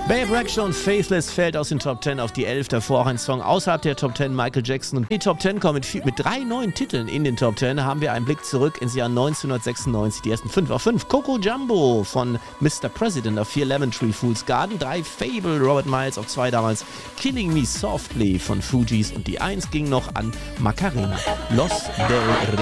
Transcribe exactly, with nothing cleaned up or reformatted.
Babe Rexha und Faithless fällt aus den Top zehn auf die elf, davor auch ein Song außerhalb der Top zehn, Michael Jackson. Und die Top zehn kommen mit, vier, mit drei neuen Titeln in den Top zehn. Haben wir einen Blick zurück ins Jahr neunzehnhundertsechsundneunzig, die ersten fünf auf fünf. Coco Jumbo von Mister President auf vier, Lemon Tree Fool's Garden, drei Fable, Robert Miles auf zwei damals, Killing Me Softly von Fugees und die eins ging noch an Macarena, Los del